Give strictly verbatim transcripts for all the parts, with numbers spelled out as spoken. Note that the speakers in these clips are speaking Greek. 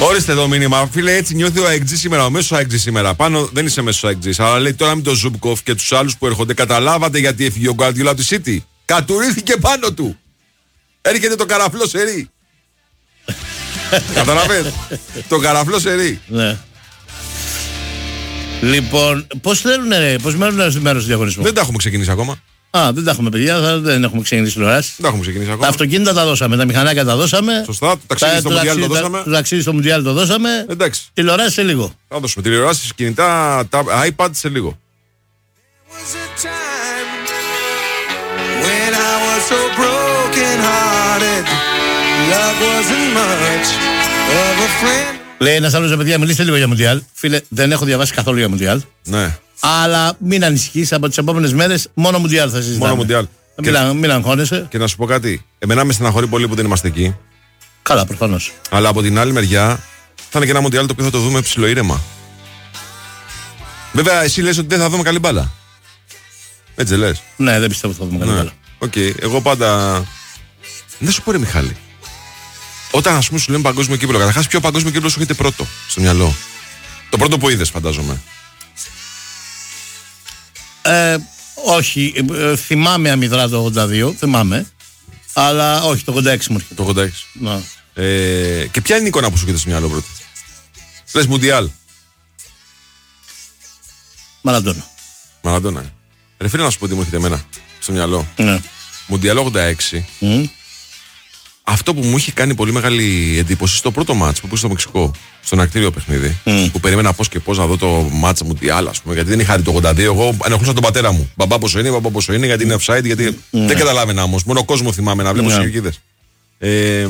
Ορίστε εδώ μήνυμα. Φίλε, έτσι νιώθει ο ΑΕΚΤΖ σήμερα, ο μέσος ΑΕΚΤΖ σήμερα. Πάνω δεν είσαι μέσος ΑΕΚΤΖ. Αλλά λέει τώρα με τον Ζουμπκοφ και τους άλλους που έρχονται. Καταλάβατε γιατί έφυγε ο Γκουαρντιόλα από τη City. Κατουρίθηκε πάνω του. Έρχεται το καραφλό σερί. Καταλαβαίνετε. Το καραφλό σερί. Ναι. Λοιπόν, πώς θέλουν, ρε, πώς μένουν στο μέρος του διαγωνισμού. Δεν τα έχουμε ξεκινήσει ακόμα. Α, δεν τα έχουμε παιδιά, δεν έχουμε ξεκινήσει τηλεοράσει. Δεν τα έχουμε ξεκινήσει ακόμα. Τα αυτοκίνητα τα δώσαμε, τα μηχανάκια τα δώσαμε. Σωστά, το ταξίδι στο Μουντιάλ το δώσαμε. Το ταξίδι στο Μουντιάλ το δώσαμε. Εντάξει. Τηλεοράσει σε λίγο. Θα δώσουμε τηλεοράσει, κινητά, τα iPad σε λίγο. Λέει ένας άλλος, παιδιά, μιλήστε λίγο για Μουντιάλ. Φίλε, δεν έχω διαβάσει καθόλου για Μουντιάλ. Ναι. Αλλά μην ανησυχείς, από τις επόμενες μέρες μόνο Μουντιάλ θα συζητάμε. Μόνο Μουντιάλ. Μην, και... μην αγχώνεσαι. Και να σου πω κάτι. Εμένα με στεναχωρεί πολύ που δεν είμαστε εκεί. Καλά, προφανώς. Αλλά από την άλλη μεριά θα είναι και ένα Μουντιάλ το οποίο θα το δούμε ψιλοήρεμα. Βέβαια, εσύ λες ότι δεν θα δούμε καλή μπάλα. Έτσι λες. Ναι, δεν πιστεύω ότι θα δούμε καλή ναι. μπάλα. Οκ, okay. Εγώ πάντα. Δεν σου πω ρε Μιχάλη. Όταν ας πούμε σου λέμε παγκόσμιο κύπελλο, καταρχάς ποιο παγκόσμιο κύπελλο σου έχετε πρώτο στο μυαλό. Το πρώτο που είδες, φαντάζομαι. Ε, όχι, ε, θυμάμαι αμυδρά το ογδόντα δύο, θυμάμαι. Αλλά όχι, το ογδόντα έξι μου έρχεται. Το ογδόντα έξι. Ναι. Ε, και ποια είναι η εικόνα που σου έχετε στο μυαλό πρώτο. Λες Μουντιάλ. Μαραντόνα. Μαραντόνα. Ρε φίλε, να σου πω τι μου έρχεται εμένα στο μυαλό. Ναι. Μουντιάλ ογδόντα έξι. Mm. Αυτό που μου είχε κάνει πολύ μεγάλη εντύπωση στο πρώτο μάτς που πήγα στο Μεξικό, στον ακτήριο παιχνίδι, Mm. που περίμενα πώς και πώς να δω το μάτς Μουντιάλ, ας πούμε, γιατί δεν είχα δει το ογδόντα δύο. Εγώ ενοχλούσα τον πατέρα μου. Μπαμπά πόσο είναι, μπαμπά πόσο είναι, γιατί είναι offside, γιατί. Mm. Δεν καταλάβαινα όμως. Μόνο κόσμο θυμάμαι να βλέπω Mm. συλλογίδες. Ε,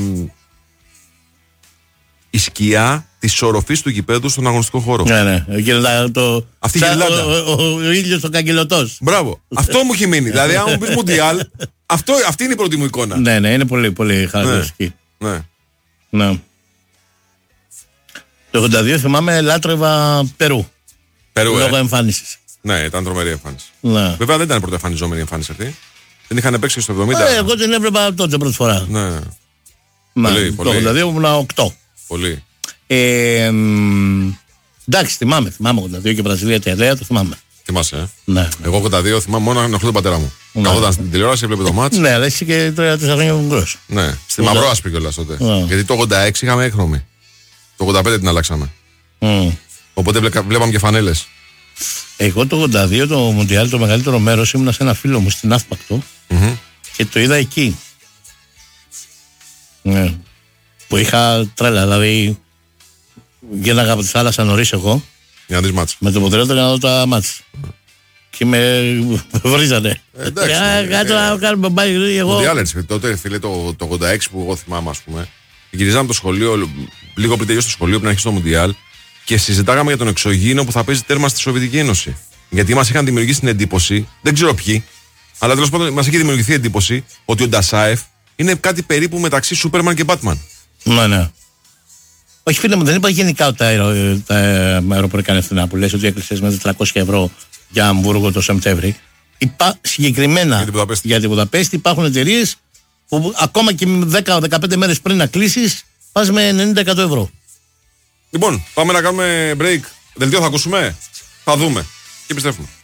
η σκιά της οροφής του γηπέδου στον αγωνιστικό χώρο. Ναι, ναι. Το... Αυτή η Σαν γυρλάντα. Ο, ο, ο, ο ίδιος ο καγκελωτός. Μπράβο. Αυτό μου έχει μείνει. Δηλαδή, αν μου πεις Μουντιάλ, αυτό, αυτή είναι η πρώτη μου εικόνα. Ναι, ναι, είναι πολύ, πολύ χαρακτηριστική. Ναι. Ναι. Το ογδόντα δύο θυμάμαι λάτρευα Περού. Περού, Λόγω ε. εμφάνισης. Ναι, ήταν τρομερή εμφάνιση. Ναι. Βέβαια δεν ήταν πρώτη εμφανιζόμενη η εμφάνιση αυτή. Δεν είχαν παίξει στο εβδομήντα. Ε, εγώ την έβλεπα τότε πρώτη φορά. Ναι. Μα, Πολύ, το πολύ. ογδόντα δύο ήμουν οκτώ. Πολύ. Ε, μ, εντάξει, θυμάμαι, θυμάμαι ογδόντα δύο και Βραζιλία Ιταλία, το θυμάμαι. Θυμάσαι, ε. Ναι. Εγώ ογδόντα δύο θυμάμαι μόνο να ενοχλώ τον πατέρα μου. Ναι. Καθόταν στην τηλεόραση, έβλεπε το μάτς. Ναι, αλλά είσαι και τρία τέσσερα χρόνια μικρός. Ναι. Στη Ναι. μαυρό-άσπρη κιόλας τότε. Ναι. Γιατί το ογδόντα έξι είχαμε έκχρωμη. Το ογδόντα πέντε την αλλάξαμε. Mm. Οπότε βλέκα- βλέπαμε και φανέλες. Εγώ το ογδόντα δύο το Μουντιάλ το μεγαλύτερο μέρος ήμουν σε ένα φίλο μου στην Αύπακτο Mm-hmm. και το είδα εκεί. Ναι. Που είχα τρέλα, δηλαδή γίναγα από τη θάλασσα νωρίς εγώ Για να δεις μάτς. με το μοντρέατο για να δω τα μάτς. Και με βρίζανε. Ε, εντάξει, Ε, ε, Κάτω να κάνουμε μπάι εγώ. Μουντιάλ έτσι. Τότε φίλε το, το ογδόντα έξι που εγώ θυμάμαι, ας πούμε. Γυρίζαμε το σχολείο, λίγο πριν τελειώσει το σχολείο, πριν αρχίσει το Μουντιάλ και συζητάγαμε για τον εξωγήινο που θα παίζει τέρμα στη Σοβιετική Ένωση. Γιατί μας είχαν δημιουργήσει την εντύπωση, δεν ξέρω ποιοι, αλλά τέλος πάντων μας είχε δημιουργηθεί εντύπωση ότι ο Ντασάεφ είναι κάτι περίπου μεταξύ Σούπερμαν και Μπάτμαν. Ναι, ναι. Όχι φίλε μου, δεν είπα γενικά ότι τα, αερο, τα αεροπορικά είναι φθηνά που λες ότι έκλεισες με τετρακόσια ευρώ για Αμβούργο το Σεπτέμβρη. Υπά, συγκεκριμένα Για την Βουδαπέστη. για την Βουδαπέστη υπάρχουν εταιρείες που ακόμα και δέκα με δεκαπέντε μέρες πριν να κλείσεις πας με ενενήντα εκατό ευρώ. Λοιπόν, πάμε να κάνουμε break. Δελτίο θα ακούσουμε. Θα δούμε. Και επιστρέφουμε.